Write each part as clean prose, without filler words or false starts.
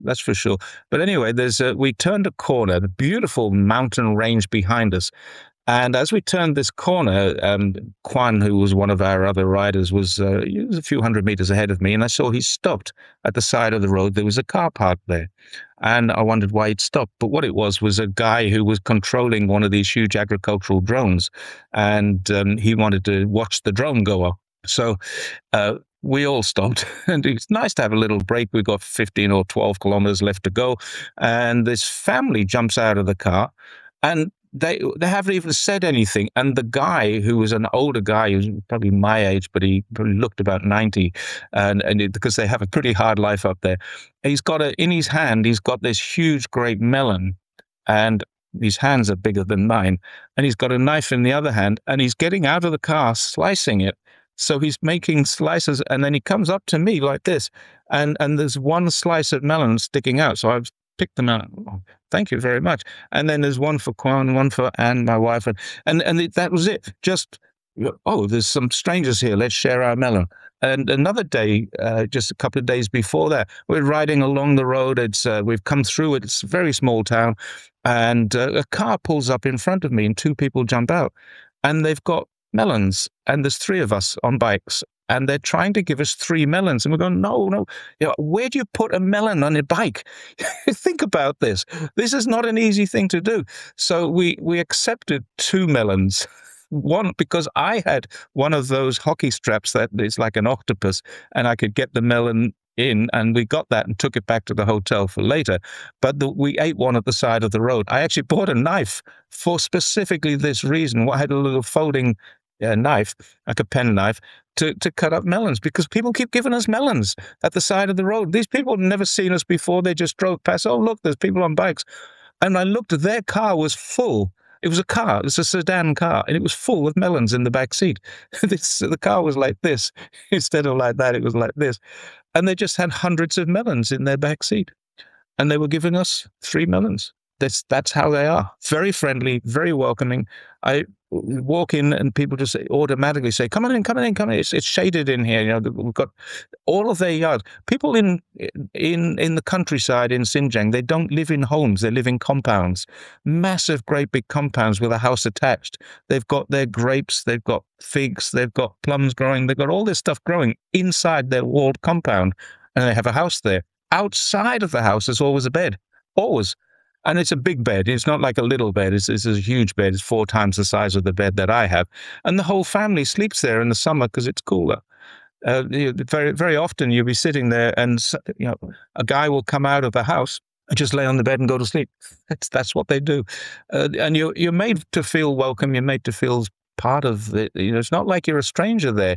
That's for sure. But anyway, we turned a corner, the beautiful mountain range behind us. And as we turned this corner, Kwan, who was one of our other riders, he was a few hundred meters ahead of me, and I saw he stopped at the side of the road. There was a car parked there, and I wondered why he'd stopped. But what it was a guy who was controlling one of these huge agricultural drones, and he wanted to watch the drone go up. So we all stopped, and it's nice to have a little break. We've got 15 or 12 kilometers left to go, and this family jumps out of the car, and they haven't even said anything. And the guy, who was an older guy, who's probably my age, but he probably looked about 90, because they have a pretty hard life up there, in his hand, he's got this huge, great melon, and his hands are bigger than mine, and he's got a knife in the other hand, and he's getting out of the car, slicing it. So he's making slices, and then he comes up to me like this, and there's one slice of melon sticking out. So I've picked them out. Oh, thank you very much. And then there's one for Kwan, one for Anne, my wife, that was it. Just, oh, there's some strangers here. Let's share our melon. And another day, just a couple of days before that, we're riding along the road. We've come through it. It's a very small town, and a car pulls up in front of me, and two people jump out, and they've got melons, and there's three of us on bikes, and they're trying to give us three melons, and we're going, no, where do you put a melon on a bike? Think about this. This is not an easy thing to do. So we accepted two melons. One, because I had one of those hockey straps that is like an octopus, and I could get the melon in, and we got that and took it back to the hotel for later. But we ate one at the side of the road. I actually bought a knife for specifically this reason. I had a little folding knife, like a pen knife, to cut up melons, because people keep giving us melons at the side of the road. These people had never seen us before. They just drove past. Oh, look, there's people on bikes. And I looked, their car was full. It was a sedan car, and it was full of melons in the back seat. The car was like this. Instead of like that, it was like this. And they just had hundreds of melons in their back seat. And they were giving us three melons. That's how they are. Very friendly, very welcoming. I walk in, and people just automatically say, come on in, come on in, come on in. It's shaded in here. We've got all of their yards. People in the countryside in Xinjiang, they don't live in homes. They live in compounds, massive, great big compounds with a house attached. They've got their grapes, they've got figs, they've got plums growing. They've got all this stuff growing inside their walled compound, and they have a house there. Outside of the house, there's always a bed, always. And it's a big bed. It's not like a little bed. It's a huge bed. It's 4 times the size of the bed that I have. And the whole family sleeps there in the summer because it's cooler. Very, very often you'll be sitting there, and a guy will come out of the house and just lay on the bed and go to sleep. That's what they do. And you're made to feel welcome. You're made to feel part of it. It's not like you're a stranger there.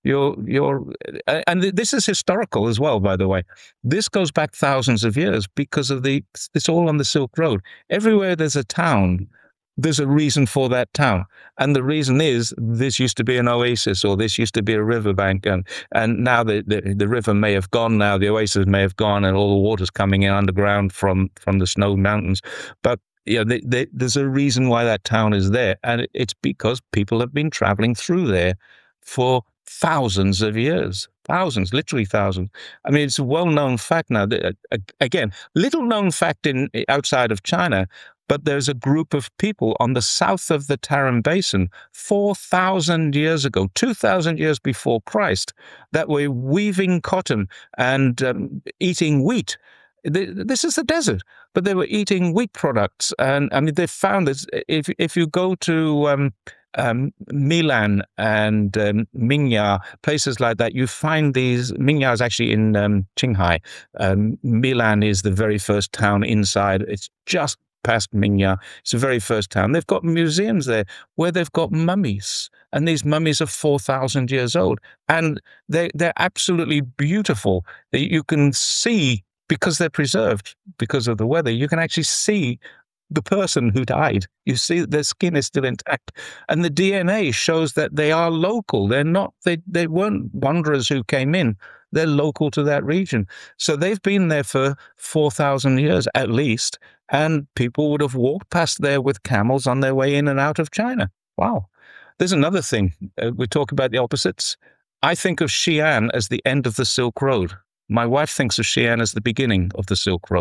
And this is historical as well, by the way. This goes back thousands of years because it's all on the Silk Road. Everywhere there's a town, there's a reason for that town. And the reason is this used to be an oasis, or this used to be a riverbank. And now the river may have gone now, the oasis may have gone, and all the water's coming in underground from the snow mountains. But there's a reason why that town is there. And it's because people have been traveling through there for thousands of years, literally thousands. I mean, it's a well-known fact now. Again, little-known fact outside of China, but there's a group of people on the south of the Tarim Basin 4,000 years ago, 2,000 years before Christ, that were weaving cotton and eating wheat. This is the desert, but they were eating wheat products. And I mean, they found this. If you go to Milan and Minya, places like that, you find these. Minya is actually in Qinghai. Milan is the very first town inside. It's just past Minya. It's the very first town. They've got museums there where they've got mummies, and these mummies are 4,000 years old, and they're absolutely beautiful. You can see, because they're preserved because of the weather, you can actually see the person who died. You see their skin is still intact, and the DNA shows that they are local. They're not. They weren't wanderers who came in. They're local to that region. So they've been there for 4,000 years at least, and people would have walked past there with camels on their way in and out of China. Wow. There's another thing. We talk about the opposites. I think of Xi'an as the end of the Silk Road. My wife thinks of Xi'an as the beginning of the Silk Road.